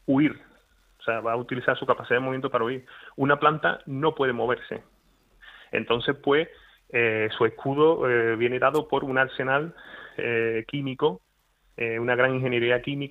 huir, o sea, va a utilizar su capacidad de movimiento para huir. Una planta no puede moverse. Entonces, pues, su escudo viene dado por un arsenal químico, una gran ingeniería química